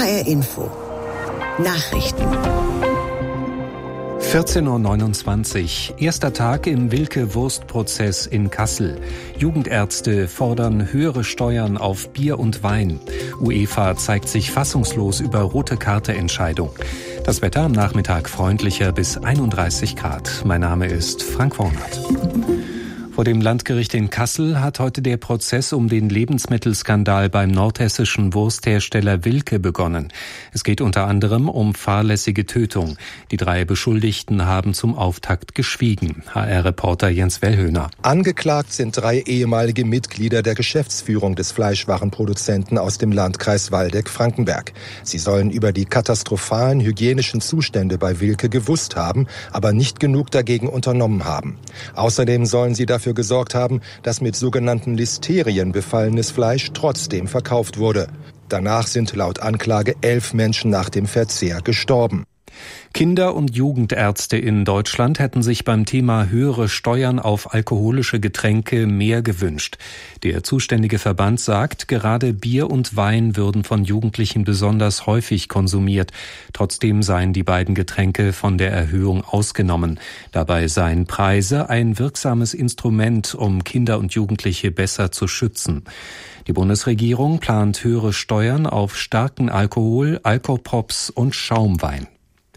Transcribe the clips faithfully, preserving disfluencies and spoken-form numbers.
H R Info Nachrichten. vierzehn Uhr neunundzwanzig. Erster Tag im Wilke-Wurst-Prozess in Kassel. Jugendärzte fordern höhere Steuern auf Bier und Wein. UEFA zeigt sich fassungslos über Rote-Karte-Entscheidung. Das Wetter am Nachmittag freundlicher bis einunddreißig Grad. Mein Name ist Frank Wornert. Vor dem Landgericht in Kassel hat heute der Prozess um den Lebensmittelskandal beim nordhessischen Wursthersteller Wilke begonnen. Es geht unter anderem um fahrlässige Tötung. Die drei Beschuldigten haben zum Auftakt geschwiegen. H R-Reporter Jens Wellhöhner. Angeklagt sind drei ehemalige Mitglieder der Geschäftsführung des Fleischwarenproduzenten aus dem Landkreis Waldeck-Frankenberg. Sie sollen über die katastrophalen hygienischen Zustände bei Wilke gewusst haben, aber nicht genug dagegen unternommen haben. Außerdem sollen sie dafür dafür gesorgt haben, dass mit sogenannten Listerien befallenes Fleisch trotzdem verkauft wurde. Danach sind laut Anklage elf Menschen nach dem Verzehr gestorben. Kinder- und Jugendärzte in Deutschland hätten sich beim Thema höhere Steuern auf alkoholische Getränke mehr gewünscht. Der zuständige Verband sagt, gerade Bier und Wein würden von Jugendlichen besonders häufig konsumiert. Trotzdem seien die beiden Getränke von der Erhöhung ausgenommen. Dabei seien Preise ein wirksames Instrument, um Kinder und Jugendliche besser zu schützen. Die Bundesregierung plant höhere Steuern auf starken Alkohol, Alkopops und Schaumwein.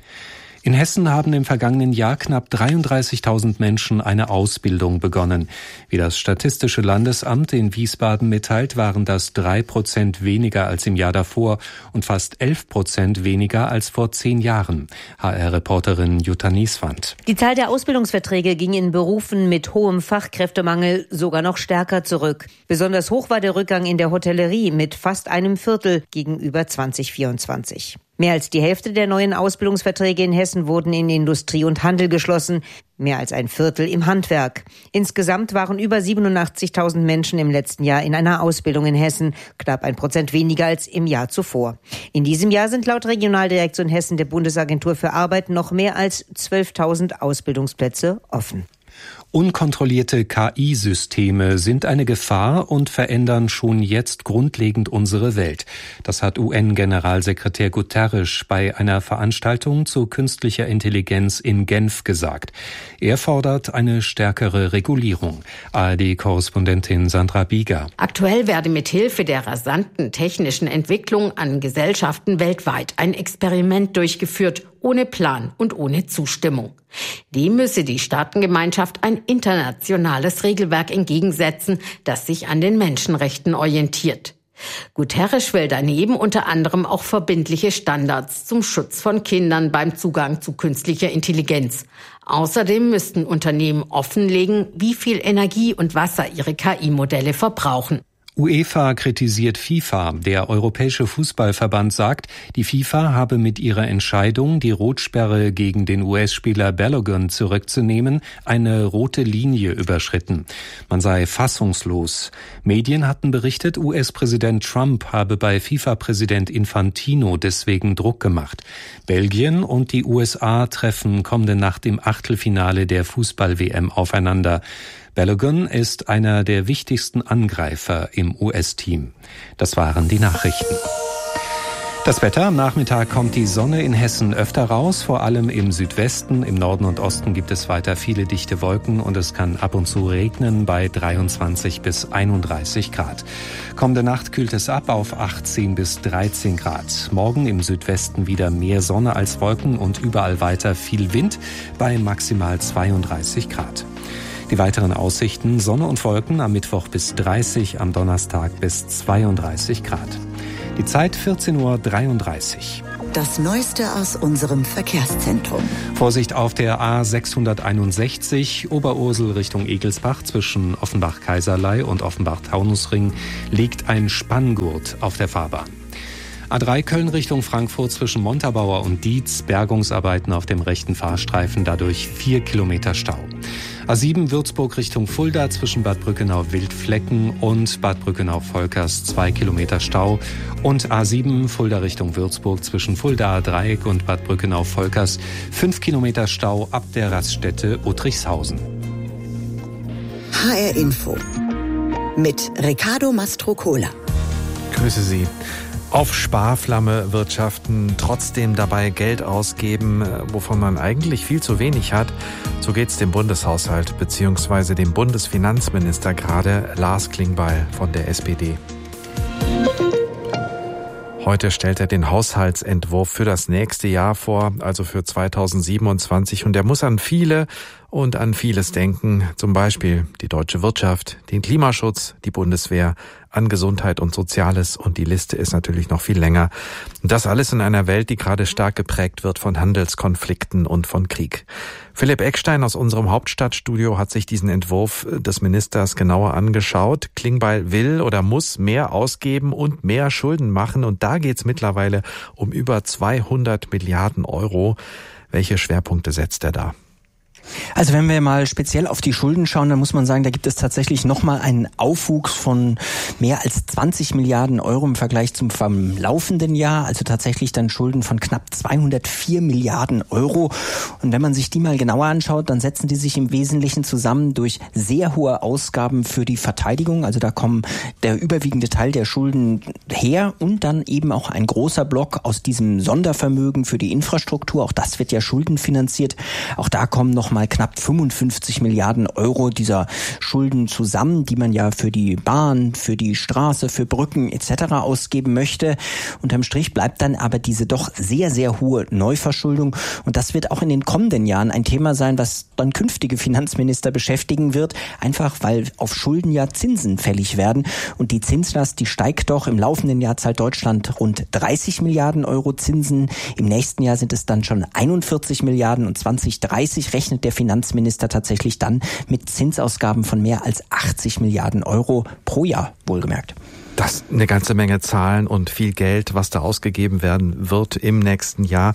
In Hessen haben im vergangenen Jahr knapp dreiunddreißigtausend Menschen eine Ausbildung begonnen. Wie das Statistische Landesamt in Wiesbaden mitteilt, waren das drei Prozent weniger als im Jahr davor und fast elf Prozent weniger als vor zehn Jahren. H R-Reporterin Jutta Nieswand. Die Zahl der Ausbildungsverträge ging in Berufen mit hohem Fachkräftemangel sogar noch stärker zurück. Besonders hoch war der Rückgang in der Hotellerie mit fast einem Viertel gegenüber zwanzig vierundzwanzig. Mehr als die Hälfte der neuen Ausbildungsverträge in Hessen wurden in Industrie und Handel geschlossen, mehr als ein Viertel im Handwerk. Insgesamt waren über siebenundachtzigtausend Menschen im letzten Jahr in einer Ausbildung in Hessen, knapp ein Prozent weniger als im Jahr zuvor. In diesem Jahr sind laut Regionaldirektion Hessen der Bundesagentur für Arbeit noch mehr als zwölftausend Ausbildungsplätze offen. Unkontrollierte K I-Systeme sind eine Gefahr und verändern schon jetzt grundlegend unsere Welt. Das hat U N-Generalsekretär Guterres bei einer Veranstaltung zu künstlicher Intelligenz in Genf gesagt. Er fordert eine stärkere Regulierung. A R D-Korrespondentin Sandra Bieger. Aktuell werde mithilfe der rasanten technischen Entwicklung an Gesellschaften weltweit ein Experiment durchgeführt, ohne Plan und ohne Zustimmung. Dem müsse die Staatengemeinschaft ein internationales Regelwerk entgegensetzen, das sich an den Menschenrechten orientiert. Guterres will daneben unter anderem auch verbindliche Standards zum Schutz von Kindern beim Zugang zu künstlicher Intelligenz. Außerdem müssten Unternehmen offenlegen, wie viel Energie und Wasser ihre K I-Modelle verbrauchen. UEFA kritisiert FIFA. Der Europäische Fußballverband sagt, die FIFA habe mit ihrer Entscheidung, die Rotsperre gegen den U S-Spieler Balogun zurückzunehmen, eine rote Linie überschritten. Man sei fassungslos. Medien hatten berichtet, U S-Präsident Trump habe bei FIFA-Präsident Infantino deswegen Druck gemacht. Belgien und die U S A treffen kommende Nacht im Achtelfinale der Fußball-W M aufeinander. Balogun ist einer der wichtigsten Angreifer im U S-Team. Das waren die Nachrichten. Das Wetter: Am Nachmittag kommt die Sonne in Hessen öfter raus, vor allem im Südwesten. Im Norden und Osten gibt es weiter viele dichte Wolken und es kann ab und zu regnen bei dreiundzwanzig bis einunddreißig Grad. Kommende Nacht kühlt es ab auf achtzehn bis dreizehn Grad. Morgen im Südwesten wieder mehr Sonne als Wolken und überall weiter viel Wind bei maximal zweiunddreißig Grad. Die weiteren Aussichten: Sonne und Wolken, am Mittwoch bis dreißig, am Donnerstag bis zweiunddreißig Grad. Die Zeit vierzehn Uhr dreiunddreißig. Das Neueste aus unserem Verkehrszentrum. Vorsicht auf der A sechshunderteinundsechzig, Oberursel Richtung Egelsbach zwischen Offenbach-Kaiserlei und Offenbach-Taunusring liegt ein Spanngurt auf der Fahrbahn. A drei Köln Richtung Frankfurt zwischen Montabaur und Dietz, Bergungsarbeiten auf dem rechten Fahrstreifen, dadurch vier Kilometer Stau. A sieben Würzburg Richtung Fulda zwischen Bad Brückenau-Wildflecken und Bad Brückenau-Volkers zwei Kilometer Stau und A sieben Fulda Richtung Würzburg zwischen Fuldaer Dreieck und Bad Brückenau-Volkers fünf Kilometer Stau ab der Raststätte Uttrichshausen. H R Info mit Riccardo Mastrocola. grüße Sie. Auf Sparflamme wirtschaften, trotzdem dabei Geld ausgeben, wovon man eigentlich viel zu wenig hat. So geht's dem Bundeshaushalt bzw. dem Bundesfinanzminister gerade, Lars Klingbeil von der S P D. Heute stellt er den Haushaltsentwurf für das nächste Jahr vor, also für zweitausendsiebenundzwanzig. Und er muss an viele und an vieles denken, zum Beispiel die deutsche Wirtschaft, den Klimaschutz, die Bundeswehr, an Gesundheit und Soziales, und die Liste ist natürlich noch viel länger. Und das alles in einer Welt, die gerade stark geprägt wird von Handelskonflikten und von Krieg. Philipp Eckstein aus unserem Hauptstadtstudio hat sich diesen Entwurf des Ministers genauer angeschaut. Klingbeil will oder muss mehr ausgeben und mehr Schulden machen, und da geht's mittlerweile um über zweihundert Milliarden Euro. Welche Schwerpunkte setzt er da? Also wenn wir mal speziell auf die Schulden schauen, dann muss man sagen, da gibt es tatsächlich nochmal einen Aufwuchs von mehr als zwanzig Milliarden Euro im Vergleich zum laufenden Jahr. Also tatsächlich dann Schulden von knapp zweihundertvier Milliarden Euro. Und wenn man sich die mal genauer anschaut, dann setzen die sich im Wesentlichen zusammen durch sehr hohe Ausgaben für die Verteidigung. Also da kommen der überwiegende Teil der Schulden her, und dann eben auch ein großer Block aus diesem Sondervermögen für die Infrastruktur. Auch das wird ja schuldenfinanziert. Auch da kommen noch mal knapp fünfundfünfzig Milliarden Euro dieser Schulden zusammen, die man ja für die Bahn, für die Straße, für Brücken et cetera ausgeben möchte. Unterm Strich bleibt dann aber diese doch sehr, sehr hohe Neuverschuldung. Und das wird auch in den kommenden Jahren ein Thema sein, was dann künftige Finanzminister beschäftigen wird. Einfach weil auf Schulden ja Zinsen fällig werden. Und die Zinslast, die steigt doch. Im laufenden Jahr zahlt Deutschland rund dreißig Milliarden Euro Zinsen. Im nächsten Jahr sind es dann schon einundvierzig Milliarden, und zwanzig dreißig rechnet der Finanzminister tatsächlich dann mit Zinsausgaben von mehr als achtzig Milliarden Euro pro Jahr, wohlgemerkt. Das ist eine ganze Menge Zahlen und viel Geld, was da ausgegeben werden wird im nächsten Jahr.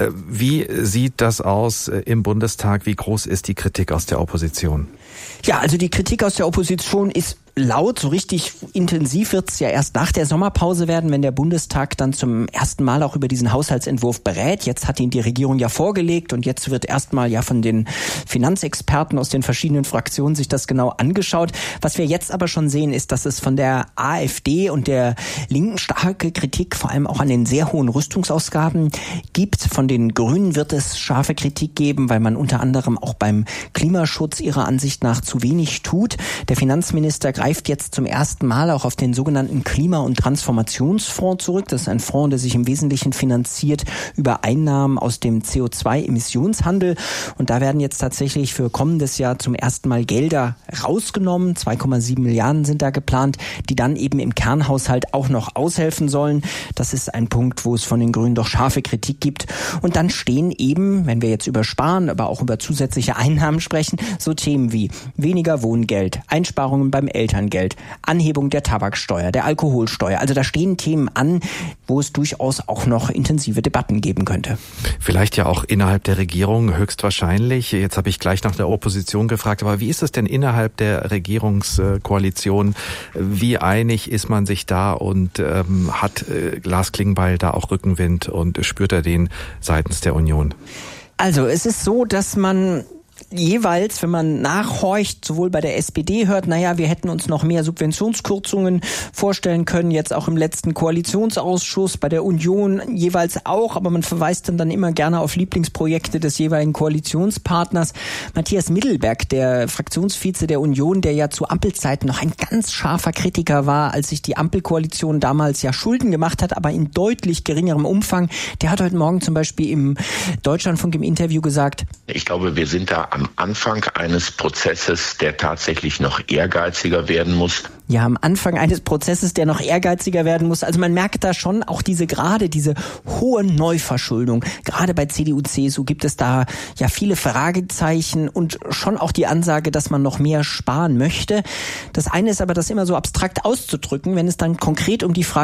Wie sieht das aus im Bundestag? Wie groß ist die Kritik aus der Opposition? Ja, also die Kritik aus der Opposition ist laut. So richtig intensiv wird es ja erst nach der Sommerpause werden, wenn der Bundestag dann zum ersten Mal auch über diesen Haushaltsentwurf berät. Jetzt hat ihn die Regierung ja vorgelegt, und jetzt wird erstmal ja von den Finanzexperten aus den verschiedenen Fraktionen sich das genau angeschaut. Was wir jetzt aber schon sehen, ist, dass es von der AfD und der Linken starke Kritik vor allem auch an den sehr hohen Rüstungsausgaben gibt. Von den Grünen wird es scharfe Kritik geben, weil man unter anderem auch beim Klimaschutz ihrer Ansicht nach zu wenig tut. Der Finanzminister greift jetzt zum ersten Mal auch auf den sogenannten Klima- und Transformationsfonds zurück. Das ist ein Fonds, der sich im Wesentlichen finanziert über Einnahmen aus dem C O zwei Emissionshandel. Und da werden jetzt tatsächlich für kommendes Jahr zum ersten Mal Gelder rausgenommen. zwei Komma sieben Milliarden sind da geplant, die dann eben im Kernhaushalt auch noch aushelfen sollen. Das ist ein Punkt, wo es von den Grünen doch scharfe Kritik gibt. Und dann stehen eben, wenn wir jetzt über Sparen, aber auch über zusätzliche Einnahmen sprechen, so Themen wie weniger Wohngeld, Einsparungen beim Elterngeld, Anhebung der Tabaksteuer, der Alkoholsteuer. Also da stehen Themen an, wo es durchaus auch noch intensive Debatten geben könnte. Vielleicht ja auch innerhalb der Regierung, höchstwahrscheinlich. Jetzt habe ich gleich nach der Opposition gefragt, aber wie ist es denn innerhalb der Regierungskoalition? Wie einig ist man sich da, und ähm, hat äh, Lars Klingbeil da auch Rückenwind, und spürt er den seitens der Union? Also es ist so, dass man jeweils, wenn man nachhorcht, sowohl bei der S P D hört, naja, wir hätten uns noch mehr Subventionskürzungen vorstellen können, jetzt auch im letzten Koalitionsausschuss, bei der Union jeweils auch, aber man verweist dann, dann immer gerne auf Lieblingsprojekte des jeweiligen Koalitionspartners. Matthias Middelberg, der Fraktionsvize der Union, der ja zu Ampelzeiten noch ein ganz scharfer Kritiker war, als sich die Ampelkoalition damals ja Schulden gemacht hat, aber in deutlich geringerem Umfang, der hat heute Morgen zum Beispiel im Deutschlandfunk im Interview gesagt: Ich glaube, wir sind da am Anfang eines Prozesses, der tatsächlich noch ehrgeiziger werden muss. Ja, am Anfang eines Prozesses, der noch ehrgeiziger werden muss. Also man merkt da schon auch diese, gerade diese hohe Neuverschuldung. Gerade bei C D U, C S U gibt es da ja viele Fragezeichen und schon auch die Ansage, dass man noch mehr sparen möchte. Das eine ist aber, das immer so abstrakt auszudrücken, wenn es dann konkret um die Frage